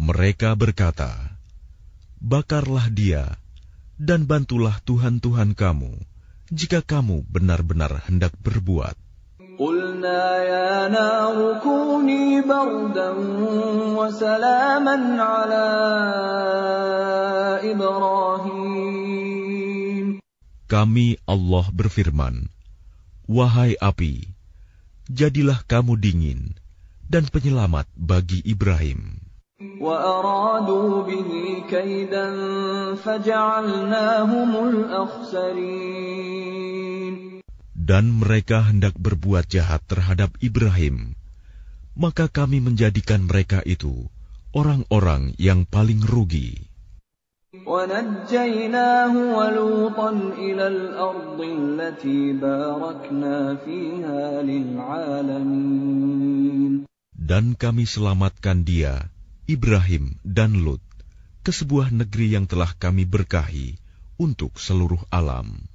Mereka berkata, bakarlah dia dan bantulah Tuhan-Tuhan kamu jika kamu benar-benar hendak berbuat. قُلْنَا يَا نَارُ كُونِي بَرْدًا وَسَلَامًا عَلَىٰ إِبْرَاهِيمَ. Kami Allah berfirman, wahai api, jadilah kamu dingin dan penyelamat bagi Ibrahim. وَأَرَادُوا بِهِ كَيْدًا فَجَعَلْنَاهُمُ الْأَخْسَرِينَ. Dan mereka hendak berbuat jahat terhadap Ibrahim, maka kami menjadikan mereka itu orang-orang yang paling rugi. وَنَجَّيْنَاهُ وَلُوطًا إِلَى الْأَرْضِ الَّتِي بَارَكْنَا فِيهَا لِلْعَالَمِينَ. Dan kami selamatkan dia, Ibrahim dan Lut, ke sebuah negeri yang telah kami berkahi untuk seluruh alam.